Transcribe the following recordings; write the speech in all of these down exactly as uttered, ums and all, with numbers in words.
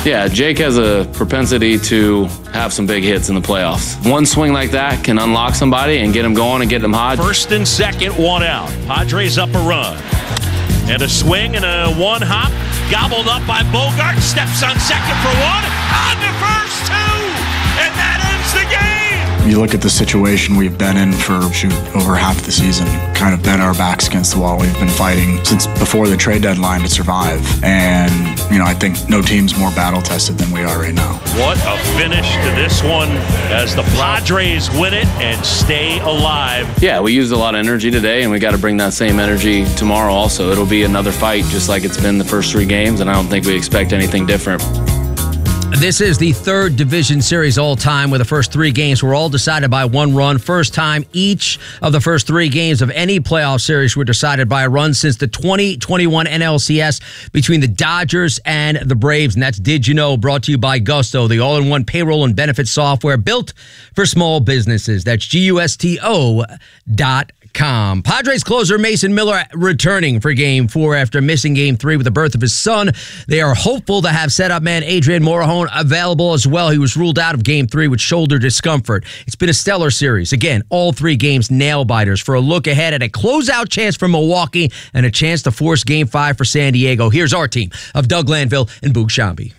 Yeah, Jake has a propensity to have some big hits in the playoffs. One swing like that can unlock somebody and get them going and get them hot. First and second, one out. Padres up a run. And a swing and a one hop. Gobbled up by Bogart. Steps on second for one. On the first two. And that ends the game. You look at the situation we've been in for, shoot, over half the season. Kind of bent our backs against the wall. We've been fighting since before the trade deadline to survive. And, you know, I think no team's more battle-tested than we are right now. What a finish to this one as the Padres win it and stay alive. Yeah, we used a lot of energy today, and we got to bring that same energy tomorrow also. It'll be another fight just like it's been the first three games, and I don't think we expect anything different. This is the third division series all time where the first three games were all decided by one run. First time each of the first three games of any playoff series were decided by a run since the twenty twenty-one N L C S between the Dodgers and the Braves. And that's Did You Know, brought to you by Gusto, the all-in-one payroll and benefits software built for small businesses. That's G U S T O dot com. Padres closer Mason Miller returning for game four after missing game three with the birth of his son. They are hopeful to have setup man Adrian Morejon available as well. He was ruled out of game three with shoulder discomfort. It's been a stellar series. Again, all three games nail biters. For a look ahead at a closeout chance for Milwaukee and a chance to force game five for San Diego, here's our team of Doug Glanville and Boog Shambi.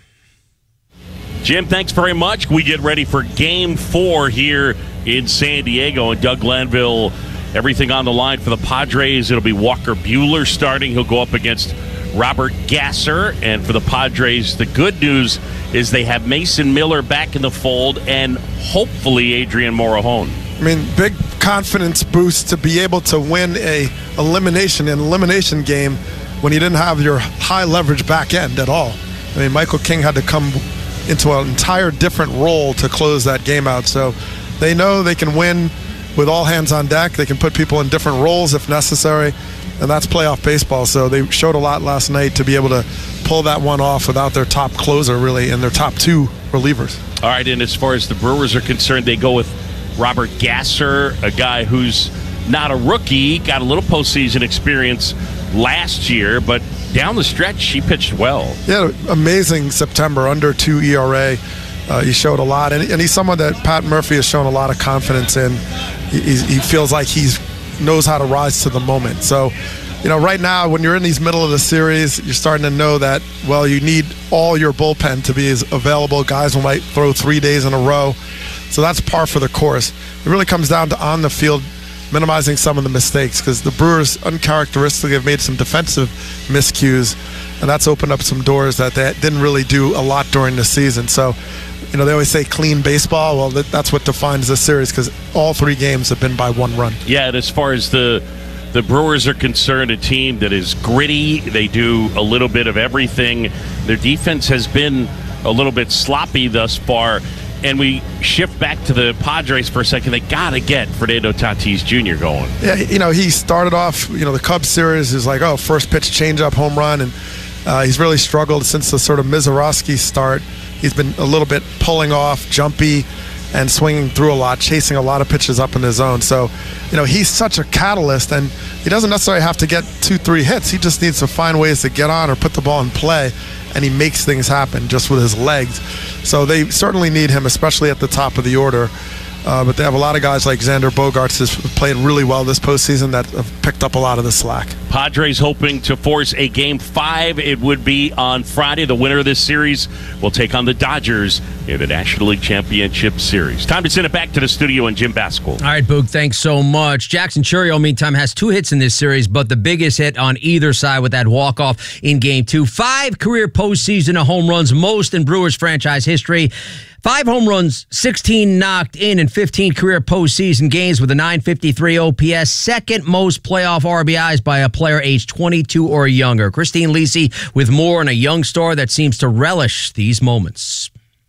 Jim, thanks very much. We get ready for game four here in San Diego, and Doug Glanville, everything on the line for the Padres. It'll be Walker Buehler starting. He'll go up against Robert Gasser. And for the Padres, the good news is they have Mason Miller back in the fold and hopefully Adrian Morejon. I mean, big confidence boost to be able to win a elimination, an elimination game when you didn't have your high leverage back end at all. I mean, Michael King had to come into an entire different role to close that game out. So they know they can win with all hands on deck. They can put people in different roles if necessary, and that's playoff baseball. So they showed a lot last night to be able to pull that one off without their top closer, really, and their top two relievers. All right, and as far as the Brewers are concerned, they go with Robert Gasser, a guy who's not a rookie, got a little postseason experience last year, but down the stretch, he pitched well. Yeah, amazing September, under two E R A. Uh, he showed a lot, and, and he's someone that Pat Murphy has shown a lot of confidence in. He, he feels like he knows how to rise to the moment. So, you know, right now, when you're in these middle of the series, you're starting to know that, well, you need all your bullpen to be as available. Guys might throw three days in a row. So that's par for the course. It really comes down to on the field, minimizing some of the mistakes, because the Brewers uncharacteristically have made some defensive miscues, and that's opened up some doors that they didn't really do a lot during the season. So, you know, they always say clean baseball. Well, that, that's what defines this series, because all three games have been by one run. Yeah, and as far as the the Brewers are concerned, a team that is gritty. They do a little bit of everything. Their defense has been a little bit sloppy thus far. And we shift back to the Padres for a second. They got to get Fernando Tatis Junior going. Yeah, you know, he started off, you know, the Cubs series is like, oh, first pitch changeup home run. And uh, he's really struggled since the sort of Mizorowski start. He's been a little bit pulling off, jumpy, and swinging through a lot, chasing a lot of pitches up in the zone. So, you know, he's such a catalyst, and he doesn't necessarily have to get two, three hits. He just needs to find ways to get on or put the ball in play, and he makes things happen just with his legs. So they certainly need him, especially at the top of the order. Uh, but they have a lot of guys like Xander Bogaerts who's played really well this postseason that have picked up a lot of the slack. Padres hoping to force a game five. It would be on Friday. The winner of this series will take on the Dodgers in the National League Championship Series. Time to send it back to the studio and Jim Baskel. All right, Boog, thanks so much. Jackson Chourio, meantime, has two hits in this series, but the biggest hit on either side with that walk-off in game two. Five career postseason home runs, most in Brewers franchise history. Five home runs, sixteen knocked in, and fifteen career postseason games with a nine fifty-three O P S. Second most playoff R B Is by a player aged twenty-two or younger. Christine Lisi with more on a young star that seems to relish these moments.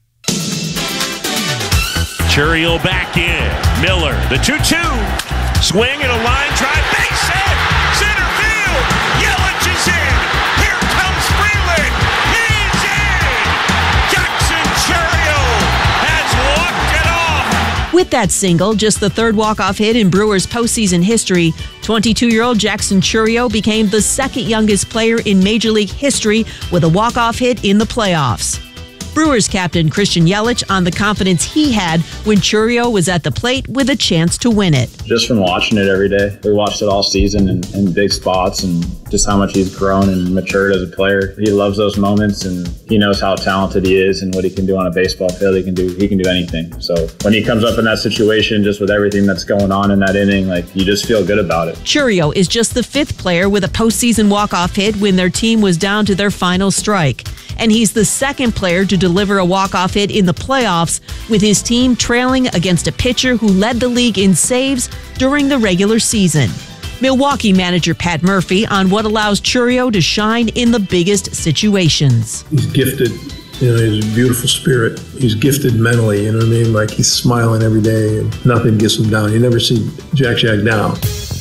Chourio back in. Miller, the two two. Swing and a line drive. Base hit. Center field. Yelich is in. Here comes Freeland. He's in. Jackson Chourio has walked it off. With that single, just the third walk-off hit in Brewers postseason history, twenty-two-year-old Jackson Chourio became the second youngest player in Major League history with a walk-off hit in the playoffs. Brewers captain Christian Yelich on the confidence he had when Chourio was at the plate with a chance to win it. Just from watching it every day. We watched it all season in, in big spots, and just how much he's grown and matured as a player. He loves those moments, and he knows how talented he is and what he can do on a baseball field. He can do he can do anything. So when he comes up in that situation, just with everything that's going on in that inning, like, you just feel good about it. Chourio is just the fifth player with a postseason walk-off hit when their team was down to their final strike. And he's the second player to deliver a walk-off hit in the playoffs, with his team trailing against a pitcher who led the league in saves during the regular season. Milwaukee manager Pat Murphy on what allows Chourio to shine in the biggest situations. He's gifted. You know, he's a beautiful spirit. He's gifted mentally, you know what I mean? Like, he's smiling every day and nothing gets him down. You never see Jack Jack down.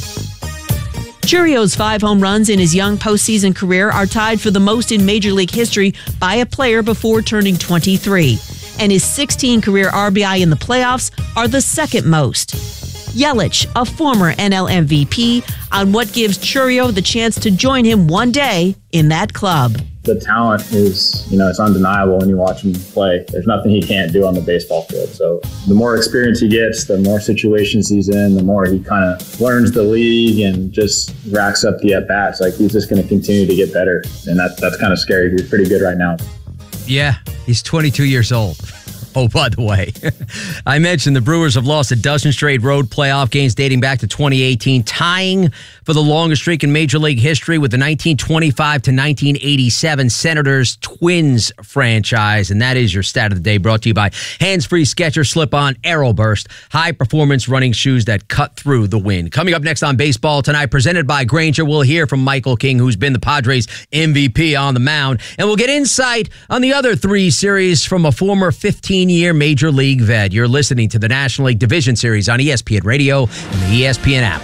Chourio's five home runs in his young postseason career are tied for the most in Major League history by a player before turning twenty-three. And his sixteen career R B I in the playoffs are the second most. Yelich, a former N L M V P, on what gives Chourio the chance to join him one day in that club. The talent is, you know, it's undeniable when you watch him play. There's nothing he can't do on the baseball field. So the more experience he gets, the more situations he's in, the more he kind of learns the league and just racks up the at-bats. Like, he's just going to continue to get better. And that, that's kind of scary. He's pretty good right now. Yeah, he's twenty-two years old. Oh, by the way, I mentioned the Brewers have lost a dozen straight road playoff games dating back to twenty eighteen, tying for the longest streak in Major League history with the nineteen twenty-five to nineteen eighty-seven Senators Twins franchise. And that is your stat of the day, brought to you by Hands-Free Skechers Slip-On Aeroburst, high-performance running shoes that cut through the wind. Coming up next on Baseball Tonight, presented by Grainger, we'll hear from Michael King, who's been the Padres M V P on the mound. And we'll get insight on the other three series from a former fifteen-year Major League vet. You're listening to the National League Division Series on E S P N Radio and the E S P N app.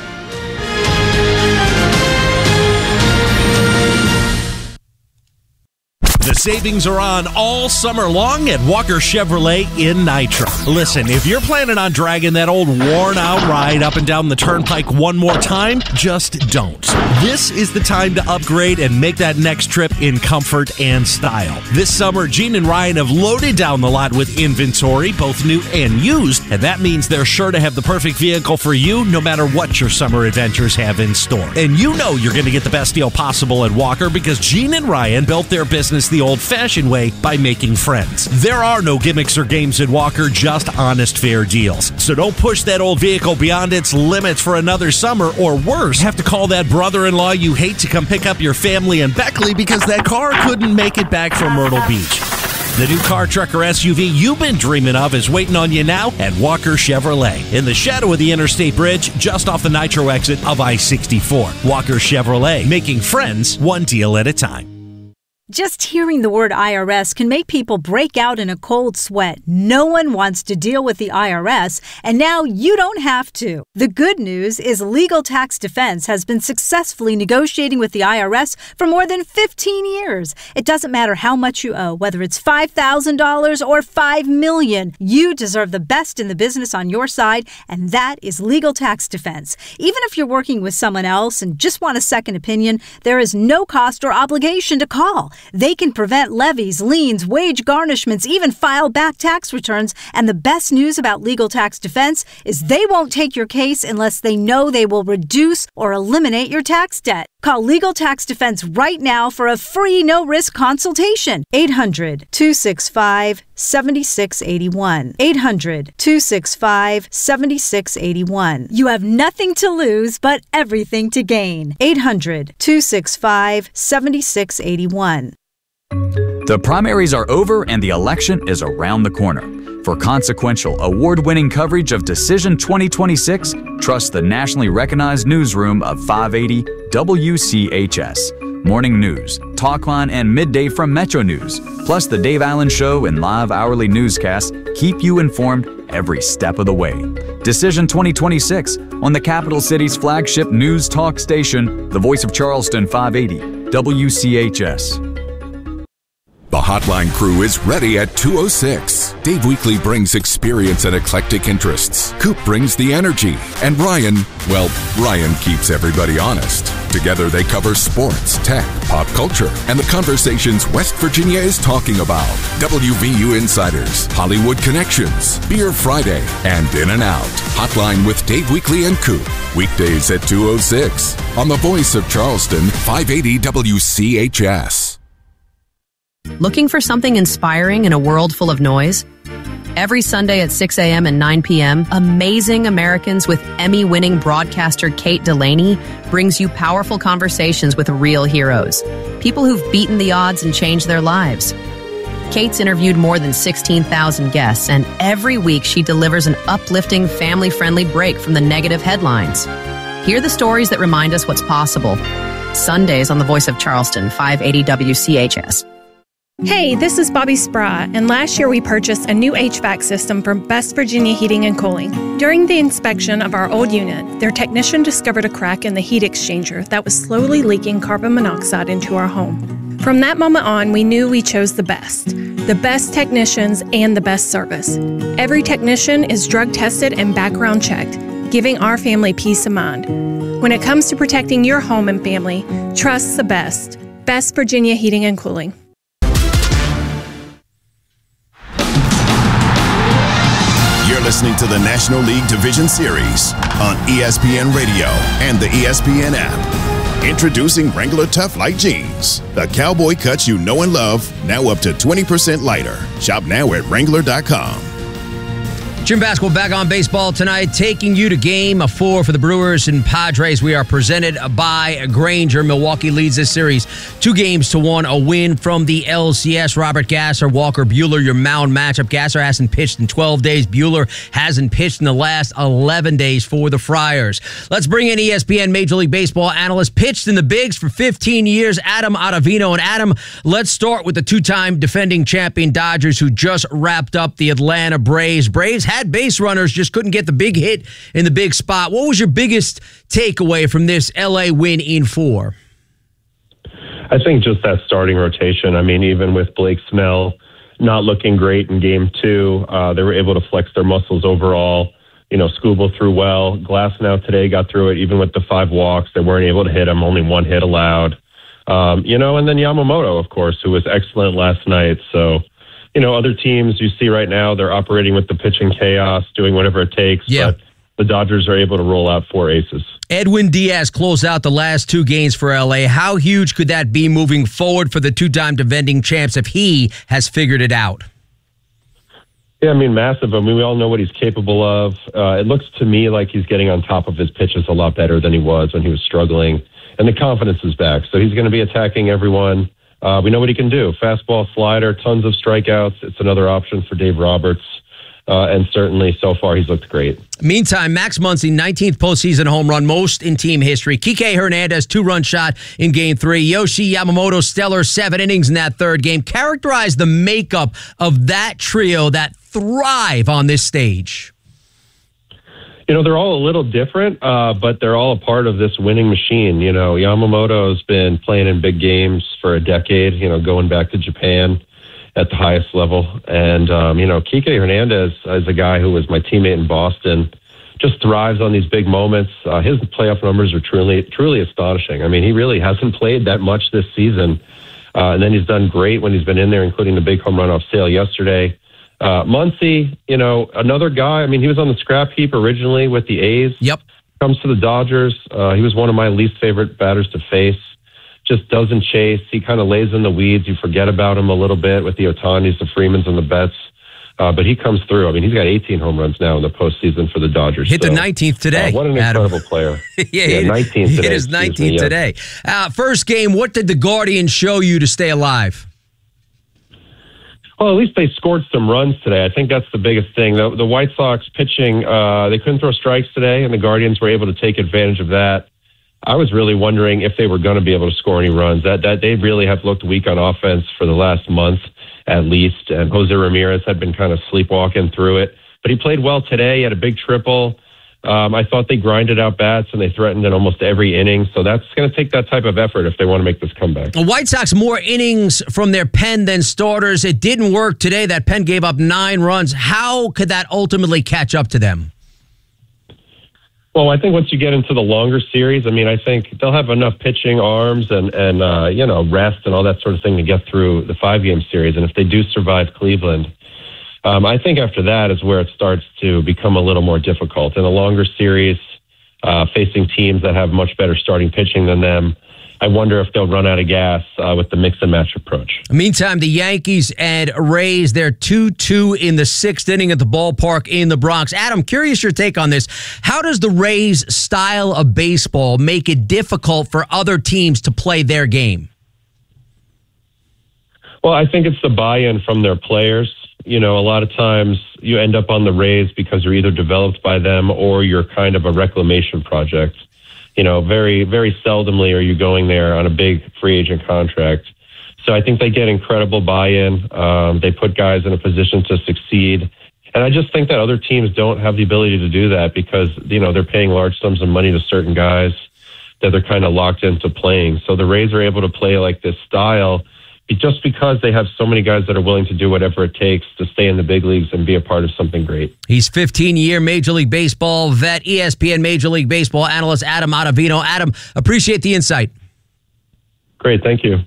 The savings are on all summer long at Walker Chevrolet in Nitro. Listen, if you're planning on dragging that old worn-out ride up and down the turnpike one more time, just don't. This is the time to upgrade and make that next trip in comfort and style. This summer, Gene and Ryan have loaded down the lot with inventory, both new and used, and that means they're sure to have the perfect vehicle for you no matter what your summer adventures have in store. And you know you're going to get the best deal possible at Walker because Gene and Ryan built their business the old-fashioned way by making friends. There are no gimmicks or games at Walker, just honest, fair deals. So don't push that old vehicle beyond its limits for another summer, or worse, have to call that brother-in-law you hate to come pick up your family in Beckley because that car couldn't make it back from Myrtle Beach. The new car, truck, or S U V you've been dreaming of is waiting on you now at Walker Chevrolet, in the shadow of the Interstate Bridge, just off the Nitro exit of I sixty-four. Walker Chevrolet, making friends one deal at a time. Just hearing the word I R S can make people break out in a cold sweat. No one wants to deal with the I R S, and now you don't have to. The good news is Legal Tax Defense has been successfully negotiating with the I R S for more than fifteen years. It doesn't matter how much you owe, whether it's five thousand dollars or five million dollars. You deserve the best in the business on your side, and that is Legal Tax Defense. Even if you're working with someone else and just want a second opinion, there is no cost or obligation to call. They can prevent levies, liens, wage garnishments, even file back tax returns. And the best news about Legal Tax Defense is they won't take your case unless they know they will reduce or eliminate your tax debt. Call Legal Tax Defense right now for a free no-risk consultation. eight hundred, two six five, seven six eight one. eight hundred, two six five, seven six eight one. You have nothing to lose but everything to gain. eight hundred, two six five, seven six eight one. The primaries are over and the election is around the corner. For consequential, award-winning coverage of Decision twenty twenty-six, trust the nationally recognized newsroom of five eighty W C H S. Morning news, talkline, and midday from Metro News, plus the Dave Allen Show and live hourly newscasts keep you informed every step of the way. Decision twenty twenty-six on the capital city's flagship news talk station, the voice of Charleston, five eighty W C H S. The Hotline crew is ready at two oh six. Dave Weekly brings experience and eclectic interests. Coop brings the energy. And Ryan, well, Ryan keeps everybody honest. Together they cover sports, tech, pop culture, and the conversations West Virginia is talking about. W V U Insiders, Hollywood Connections, Beer Friday, and In and Out. Hotline with Dave Weekley and Coop. Weekdays at two oh six. On the voice of Charleston, five eighty W C H S. Looking for something inspiring in a world full of noise? Every Sunday at six a.m. and nine p.m., Amazing Americans with Emmy-winning broadcaster Kate Delaney brings you powerful conversations with real heroes, people who've beaten the odds and changed their lives. Kate's interviewed more than sixteen thousand guests, and every week she delivers an uplifting, family-friendly break from the negative headlines. Hear the stories that remind us what's possible. Sundays on the Voice of Charleston, five eighty W C H S. Hey, this is Bobby Sprat, and last year we purchased a new H V A C system from West Virginia Heating and Cooling. During the inspection of our old unit, their technician discovered a crack in the heat exchanger that was slowly leaking carbon monoxide into our home. From that moment on, we knew we chose the best. The best technicians and the best service. Every technician is drug tested and background checked, giving our family peace of mind. When it comes to protecting your home and family, trust the best. West Virginia Heating and Cooling. You're listening to the National League Division Series on E S P N Radio and the E S P N app. Introducing Wrangler Tough Light Jeans, the cowboy cuts you know and love, now up to twenty percent lighter. Shop now at Wrangler dot com. Gym basketball back on baseball tonight, taking you to game four for the Brewers and Padres. We are presented by Grainger. Milwaukee leads this series two games to one, a win from the L C S. Robert Gasser, Walker Buehler, your mound matchup. Gasser hasn't pitched in twelve days. Buehler hasn't pitched in the last eleven days for the Friars. Let's bring in E S P N Major League Baseball analyst, pitched in the bigs for fifteen years, Adam Ottavino. And Adam, let's start with the two-time defending champion Dodgers, who just wrapped up the Atlanta Braves. Braves had base runners, just couldn't get the big hit in the big spot. What was your biggest takeaway from this L A win in four? I think just that starting rotation. I mean, even with Blake Snell not looking great in game two, uh, they were able to flex their muscles overall. You know, Skubal threw well. Glasnow today got through it, even with the five walks. They weren't able to hit him, only one hit allowed. Um, you know, and then Yamamoto, of course, who was excellent last night. So, you know, other teams you see right now, they're operating with the pitching chaos, doing whatever it takes. Yeah. But the Dodgers are able to roll out four aces. Edwin Diaz closed out the last two games for L A. How huge could that be moving forward for the two-time defending champs if he has figured it out? Yeah, I mean, massive. I mean, we all know what he's capable of. Uh, it looks to me like he's getting on top of his pitches a lot better than he was when he was struggling. And the confidence is back. So he's going to be attacking everyone. Uh, we know what he can do. Fastball, slider, tons of strikeouts. It's another option for Dave Roberts. Uh, and certainly, so far, he's looked great. Meantime, Max Muncy, nineteenth postseason home run, most in team history. Kike Hernandez, two-run shot in game three. Yoshi Yamamoto, stellar seven innings in that third game. Characterize the makeup of that trio that thrive on this stage. You know, they're all a little different, uh, but they're all a part of this winning machine. You know, Yamamoto's been playing in big games for a decade, you know, going back to Japan at the highest level. And, um, you know, Kike Hernandez is a guy who was my teammate in Boston, just thrives on these big moments. Uh, his playoff numbers are truly, truly astonishing. I mean, he really hasn't played that much this season. Uh, and then he's done great when he's been in there, including the big home run off Sale yesterday. Uh, Muncy, you know, another guy. I mean, he was on the scrap heap originally with the A's. Yep. Comes to the Dodgers. Uh, he was one of my least favorite batters to face. Just doesn't chase. He kind of lays in the weeds. You forget about him a little bit with the Otanis, the Freemans, and the Betts. Uh, but he comes through. I mean, he's got eighteen home runs now in the postseason for the Dodgers. Hit so, the nineteenth today. Uh, what an Adam. incredible player. yeah, yeah, nineteenth he today. hit his nineteenth me, yeah. today. Uh, first game, what did the Guardians show you to stay alive? Well, at least they scored some runs today. I think that's the biggest thing. The, the White Sox pitching, uh, they couldn't throw strikes today, and the Guardians were able to take advantage of that. I was really wondering if they were going to be able to score any runs. That that they really have looked weak on offense for the last month at least, and Jose Ramirez had been kind of sleepwalking through it. But he played well today. He had a big triple. Um, I thought they grinded out bats, and they threatened in almost every inning. So that's going to take that type of effort if they want to make this comeback. The White Sox more innings from their pen than starters. It didn't work today. That pen gave up nine runs. How could that ultimately catch up to them? Well, I think once you get into the longer series, I mean, I think they'll have enough pitching arms and, and uh, you know, rest and all that sort of thing to get through the five-game series. And if they do survive Cleveland, um, I think after that is where it starts to become a little more difficult. In a longer series, uh, facing teams that have much better starting pitching than them, I wonder if they'll run out of gas uh, with the mix and match approach. Meantime, the Yankees and Rays, they're two two in the sixth inning at the ballpark in the Bronx. Adam, curious your take on this. How does the Rays' style of baseball make it difficult for other teams to play their game? Well, I think it's the buy-in from their players. You know, a lot of times you end up on the Rays because you're either developed by them or you're kind of a reclamation project. You know, very, very seldomly are you going there on a big free agent contract. So I think they get incredible buy-in. Um, they put guys in a position to succeed. And I just think that other teams don't have the ability to do that because, you know, they're paying large sums of money to certain guys that they're kind of locked into playing. So the Rays are able to play like this style just because they have so many guys that are willing to do whatever it takes to stay in the big leagues and be a part of something great. He's fifteen-year Major League Baseball vet, E S P N Major League Baseball analyst Adam Ottavino. Adam, appreciate the insight. Great, thank you.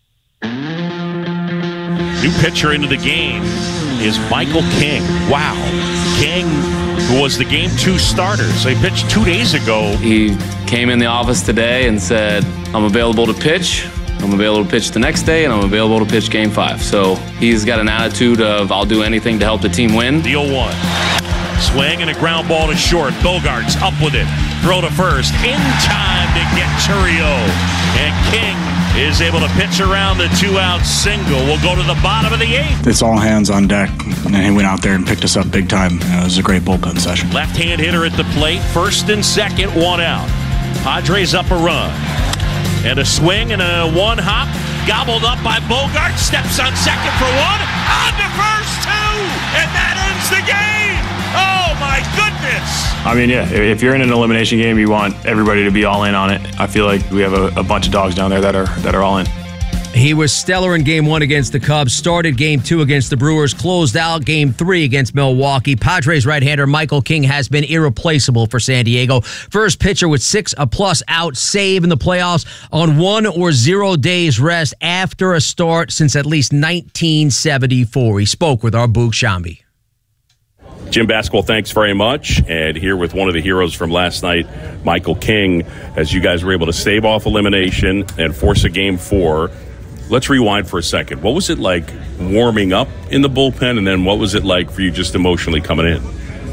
New pitcher into the game is Michael King. Wow. King, who was the game two starter, so he pitched two days ago. He came in the office today and said, I'm available to pitch. I'm available to pitch the next day, and I'm available to pitch game five. So he's got an attitude of, I'll do anything to help the team win. The oh one. Swing and a ground ball to short. Bogarts up with it. Throw to first. In time to get Chourio. And King is able to pitch around the two-out single. We'll go to the bottom of the eighth. It's all hands on deck, and he went out there and picked us up big time. It was a great bullpen session. Left-hand hitter at the plate. First and second, one out. Padres up a run. And a swing and a one hop. Gobbled up by Bogart. Steps on second for one. On to first two. And that ends the game. Oh, my goodness. I mean, yeah, if you're in an elimination game, you want everybody to be all in on it. I feel like we have a, a bunch of dogs down there that are that are all in. He was stellar in game one against the Cubs, started game two against the Brewers, closed out game three against Milwaukee. Padres right-hander Michael King has been irreplaceable for San Diego. First pitcher with six a plus out save in the playoffs on one or zero days rest after a start since at least nineteen seventy-four. He spoke with our Boog Shambi. Jim Basketball, thanks very much. And here with one of the heroes from last night, Michael King, as you guys were able to stave off elimination and force a game four. Let's rewind for a second. What was it like warming up in the bullpen, and then what was it like for you just emotionally coming in?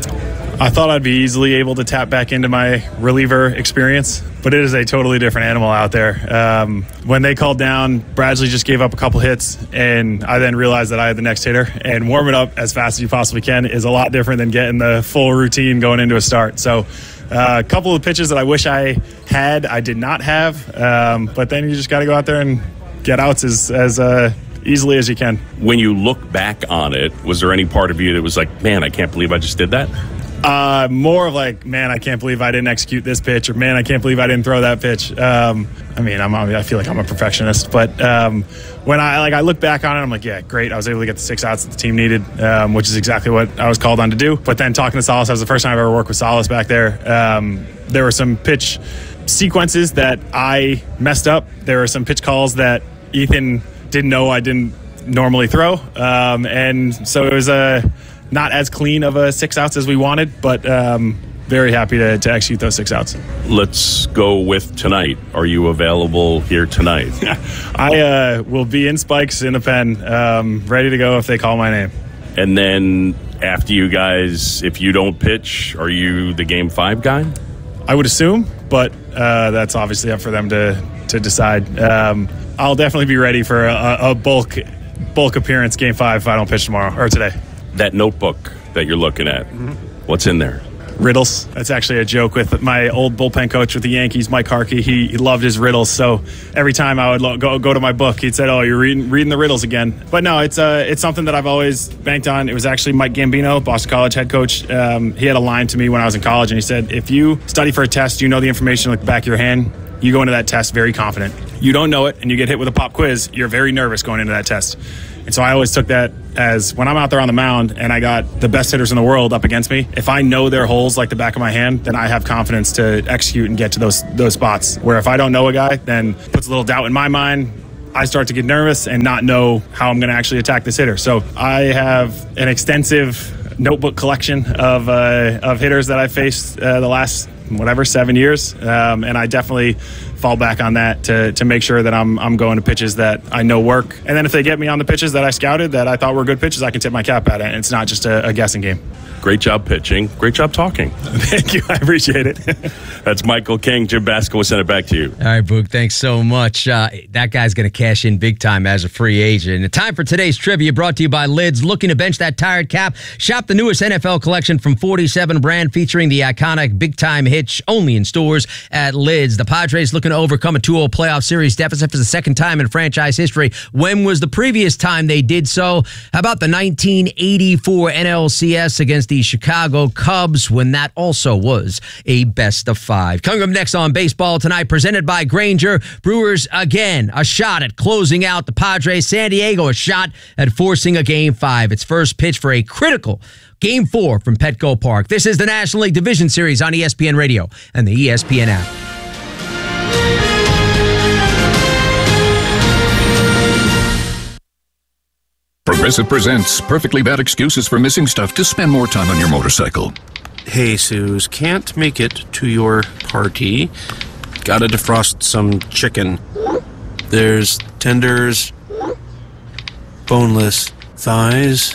I thought I'd be easily able to tap back into my reliever experience, but it is a totally different animal out there. Um, when they called down, Bradley just gave up a couple hits, and I then realized that I had the next hitter, and warming up as fast as you possibly can is a lot different than getting the full routine going into a start. So uh, a couple of pitches that I wish I had, I did not have, um, but then you just got to go out there and get outs as, as uh, easily as you can. When you look back on it, was there any part of you that was like, man, I can't believe I just did that? Uh, more of like, man, I can't believe I didn't execute this pitch, or man, I can't believe I didn't throw that pitch. Um, I mean, I'm, I feel like I'm a perfectionist, but um, when I like I look back on it, I'm like, yeah, great. I was able to get the six outs that the team needed, um, which is exactly what I was called on to do. But then talking to Salas, that was the first time I've ever worked with Salas back there. Um, there were some pitch sequences that I messed up. There were some pitch calls that Ethan didn't know I didn't normally throw. Um, and so it was a not as clean of a six outs as we wanted, but um, very happy to, to execute those six outs. Let's go with tonight. Are you available here tonight? I uh, will be in spikes in the pen, um, ready to go if they call my name. And then after you guys, if you don't pitch, are you the game five guy? I would assume, but uh, that's obviously up for them to, to decide. Um, I'll definitely be ready for a, a bulk bulk appearance game five if I don't pitch tomorrow or today. That notebook that you're looking at, mm-hmm. What's in there? Riddles. That's actually a joke with my old bullpen coach with the Yankees, Mike Harkey. He, he loved his riddles, so every time I would lo- go go to my book, he'd say, "Oh, you're reading reading the riddles again." But no, it's uh, it's something that I've always banked on. It was actually Mike Gambino, Boston College head coach. Um, he had a line to me when I was in college, and he said, "If you study for a test, you know the information like the back of your hand. you go into that test very confident. You don't know it, and you get hit with a pop quiz, you're very nervous going into that test. And so I always took that as when I'm out there on the mound and I got the best hitters in the world up against me, if I know their holes like the back of my hand, then I have confidence to execute and get to those those spots. Where if I don't know a guy, then it puts a little doubt in my mind. I start to get nervous and not know how I'm going to actually attack this hitter. So I have an extensive notebook collection of uh, of hitters that I've faced uh, the last whatever seven years, um, and I definitely fall back on that to to make sure that I'm I'm going to pitches that I know work. And then if they get me on the pitches that I scouted that I thought were good pitches, I can tip my cap at it. And it's not just a, a guessing game. Great job pitching. Great job talking. Thank you. I appreciate it. That's Michael King. Jim Basco will send it back to you. All right, Boog, thanks so much. Uh, that guy's going to cash in big time as a free agent. And time for today's trivia brought to you by Lids. Looking to bench that tired cap? Shop the newest N F L collection from forty-seven brand featuring the iconic big-time hitch only in stores at Lids. The Padres looking to overcome a two oh playoff series deficit for the second time in franchise history. When was the previous time they did so? How about the nineteen eighty-four N L C S against the Chicago Cubs, when that also was a best of five? Coming up next on Baseball Tonight, presented by Grainger. Brewers again a shot at closing out the Padres. San Diego a shot at forcing a game five. Its first pitch for a critical game four from Petco Park. This is the National League Division Series on E S P N Radio and the E S P N app. Progressive presents Perfectly Bad Excuses for Missing Stuff to Spend More Time on Your Motorcycle. Hey, Suze, can't make it to your party. Gotta defrost some chicken. There's tenders, boneless thighs.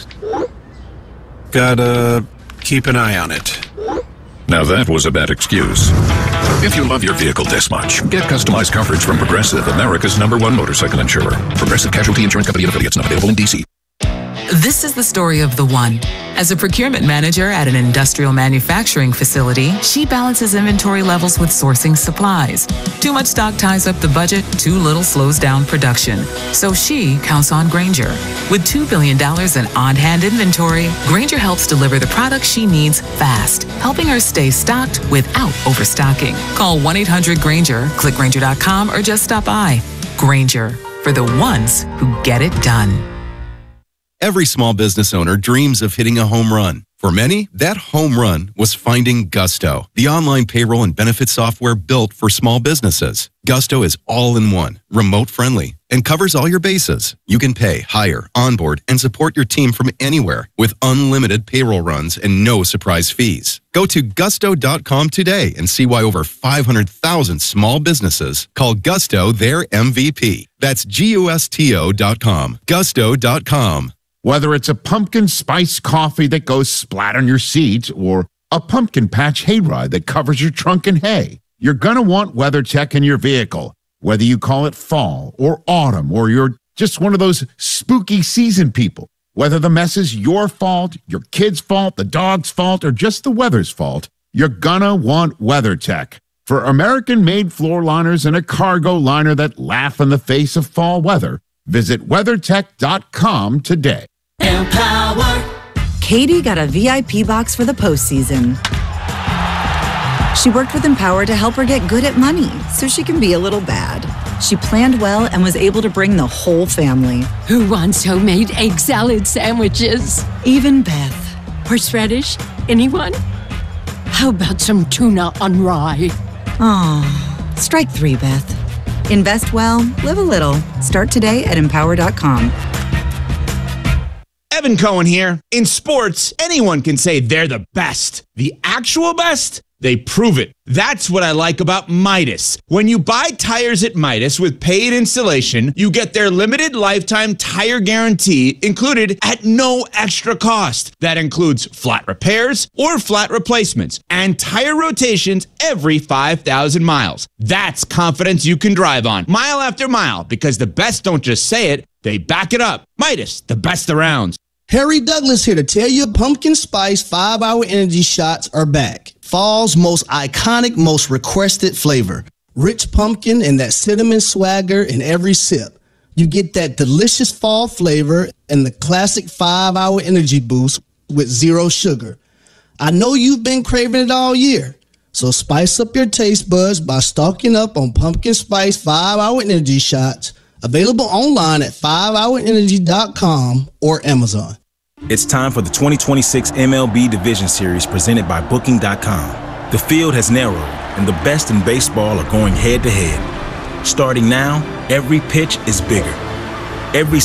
Gotta keep an eye on it. Now that was a bad excuse. If you love your vehicle this much, get customized coverage from Progressive, America's number one motorcycle insurer. Progressive Casualty Insurance Company and affiliates, not available in D C. This is the story of the one. As a procurement manager at an industrial manufacturing facility, she balances inventory levels with sourcing supplies. Too much stock ties up the budget, too little slows down production. So she counts on Grainger. With two billion dollars in on-hand inventory, Grainger helps deliver the products she needs fast, helping her stay stocked without overstocking. Call one eight hundred Grainger, click Grainger dot com, or just stop by. Grainger, for the ones who get it done. Every small business owner dreams of hitting a home run. For many, that home run was finding Gusto, the online payroll and benefit software built for small businesses. Gusto is all-in-one, remote-friendly, and covers all your bases. You can pay, hire, onboard, and support your team from anywhere with unlimited payroll runs and no surprise fees. Go to gusto dot com today and see why over five hundred thousand small businesses call Gusto their M V P. That's G U S T O dot com. gusto dot com. Whether it's a pumpkin spice coffee that goes splat on your seat or a pumpkin patch hayride that covers your trunk in hay, you're going to want WeatherTech in your vehicle. Whether you call it fall or autumn or you're just one of those spooky season people, whether the mess is your fault, your kid's fault, the dog's fault, or just the weather's fault, you're going to want WeatherTech. For American-made floor liners and a cargo liner that laugh in the face of fall weather, visit weathertech dot com today. Empower. Katie got a V I P box for the postseason. She worked with Empower to help her get good at money so she can be a little bad. She planned well and was able to bring the whole family. Who wants homemade egg salad sandwiches? Even Beth. Horseradish? Anyone? How about some tuna on rye? Aw, strike three, Beth. Invest well, live a little. Start today at empower dot com. Evan Cohen here. In sports, anyone can say they're the best. The actual best? They prove it. That's what I like about Midas. When you buy tires at Midas with paid installation, you get their limited lifetime tire guarantee included at no extra cost. That includes flat repairs or flat replacements and tire rotations every five thousand miles. That's confidence you can drive on mile after mile, because the best don't just say it, they back it up. Midas, the best around. Harry Douglas here to tell you pumpkin spice five hour energy shots are back. Fall's most iconic, most requested flavor. Rich pumpkin and that cinnamon swagger in every sip. You get that delicious fall flavor and the classic five hour energy boost with zero sugar. I know you've been craving it all year, So spice up your taste buds by stocking up on Pumpkin Spice five hour Energy Shots, available online at five hour energy dot com or Amazon. It's time for the twenty twenty-six M L B Division Series presented by Booking dot com. The field has narrowed, and the best in baseball are going head-to-head. Starting now, every pitch is bigger. Every